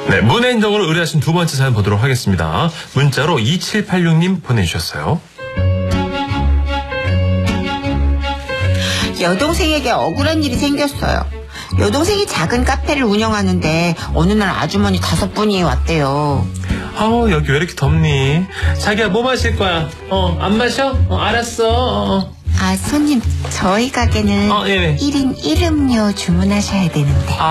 네, 문외인덕으로 의뢰하신 두 번째 사연 보도록 하겠습니다. 문자로 2786님 보내주셨어요. 여동생에게 억울한 일이 생겼어요. 여동생이 작은 카페를 운영하는데 어느 날 아주머니 5분이 왔대요. 여기 왜 이렇게 덥니? 자기야, 뭐 마실 거야? 안 마셔? 알았어. 손님, 저희 가게는 예. 1인 1음료 주문하셔야 되는데.